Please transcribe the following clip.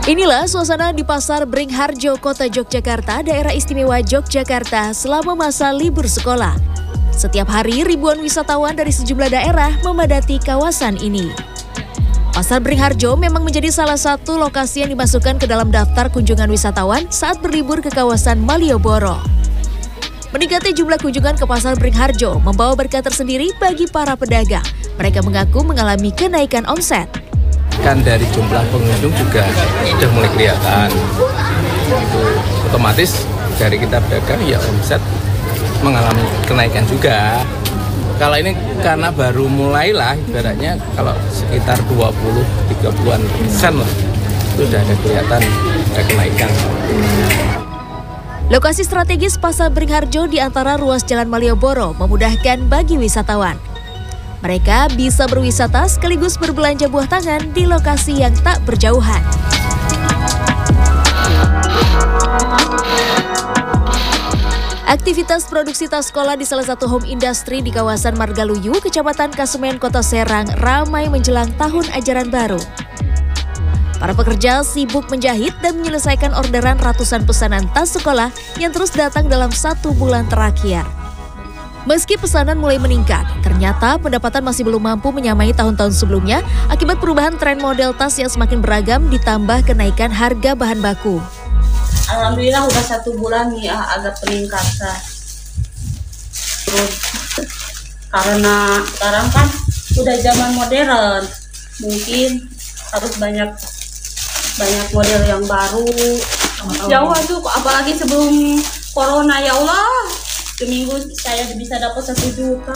Inilah suasana di Pasar Beringharjo, Kota Yogyakarta, Daerah Istimewa Yogyakarta selama masa libur sekolah. Setiap hari ribuan wisatawan dari sejumlah daerah memadati kawasan ini. Pasar Beringharjo memang menjadi salah satu lokasi yang dimasukkan ke dalam daftar kunjungan wisatawan saat berlibur ke kawasan Malioboro. Meningkatnya jumlah kunjungan ke Pasar Beringharjo membawa berkah tersendiri bagi para pedagang. Mereka mengaku mengalami kenaikan omset. Kan dari jumlah pengunjung juga sudah mulai kelihatan. Itu otomatis dari kita pedagang ya omset mengalami kenaikan juga. Kalau ini karena baru mulailah, ibaratnya kalau sekitar 20-30% lah, itu sudah ada kelihatan ada kenaikan. Lokasi strategis Pasar Beringharjo di antara ruas Jalan Malioboro memudahkan bagi wisatawan. Mereka bisa berwisata sekaligus berbelanja buah tangan di lokasi yang tak berjauhan. Aktivitas produksi tas sekolah di salah satu home industry di kawasan Margaluyu, Kecamatan Kasemen, Kota Serang, ramai menjelang tahun ajaran baru. Para pekerja sibuk menjahit dan menyelesaikan orderan ratusan pesanan tas sekolah yang terus datang dalam 1 bulan terakhir. Meski pesanan mulai meningkat, ternyata pendapatan masih belum mampu menyamai tahun-tahun sebelumnya akibat perubahan tren model tas yang semakin beragam ditambah kenaikan harga bahan baku. Alhamdulillah udah 1 bulan nih agak peningkatan. Terus karena sekarang kan udah zaman modern, mungkin harus banyak model yang baru. Ya waduh, apalagi sebelum corona, ya Allah, seminggu saya bisa dapat 1 juta.